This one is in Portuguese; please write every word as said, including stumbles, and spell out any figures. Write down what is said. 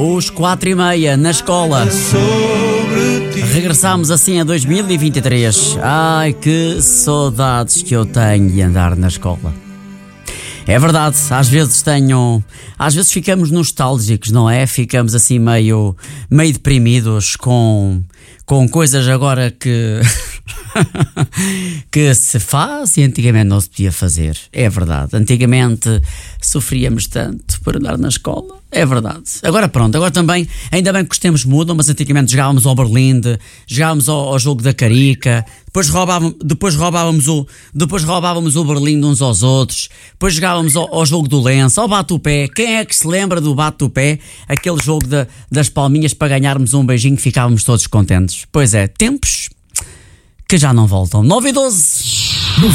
Os quatro e meia na escola. Regressámos assim a dois mil e vinte e três. Ai, que saudades que eu tenho de andar na escola. É verdade, às vezes tenho... Às vezes ficamos nostálgicos, não é? Ficamos assim meio, meio deprimidos com, com coisas agora que... que se faz e antigamente não se podia fazer. É verdade, antigamente sofríamos tanto por andar na escola. É verdade. Agora pronto, agora também, ainda bem que os tempos mudam, mas antigamente jogávamos ao Berlinde, jogávamos ao, ao jogo da Carica, depois roubávamos, depois roubávamos o, depois roubávamos o Berlinde uns aos outros, depois jogávamos ao, ao jogo do lenço, ao bate-o-pé. Quem é que se lembra do bate-o-pé? Aquele jogo de, das palminhas para ganharmos um beijinho que ficávamos todos contentes. Pois é, tempos que já não voltam. nove e doze